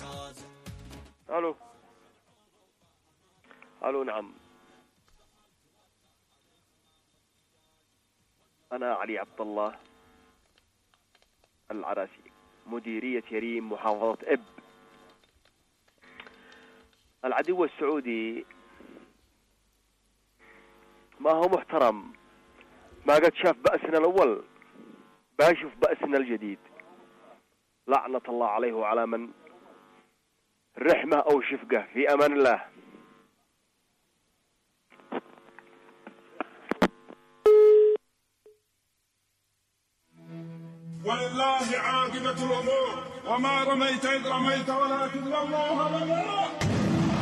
الو الو. نعم، انا علي عبد الله العراسي، مديرية يريم، محافظة إب. العدو السعودي ما هو محترم، ما قد شاف بأسنا الأول بيشوف بأسنا الجديد. لعنة الله عليه وعلى من رحمة أو شفقة. في أمان الله. ولله عاقبة الأمور، وما رميت إذ رميت ولكن الله رمى.